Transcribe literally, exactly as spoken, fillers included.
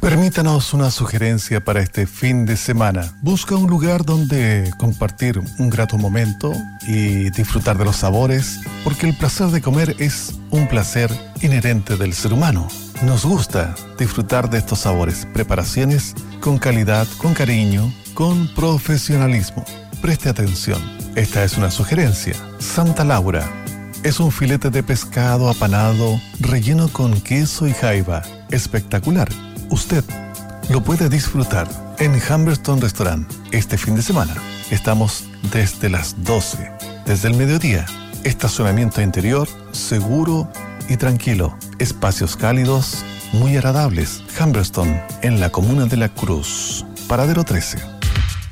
Permítanos una sugerencia para este fin de semana. Busca un lugar donde compartir un grato momento y disfrutar de los sabores, porque el placer de comer es un placer inherente del ser humano. Nos gusta disfrutar de estos sabores, preparaciones con calidad, con cariño, con profesionalismo. Preste atención, esta es una sugerencia. Santa Laura es un filete de pescado apanado relleno con queso y jaiba. Espectacular. Usted lo puede disfrutar en Humberstone Restaurant este fin de semana. Estamos desde las doce, desde el mediodía. Estacionamiento interior, seguro y tranquilo. Espacios cálidos, muy agradables. Humberstone, en la comuna de La Cruz. Paradero trece.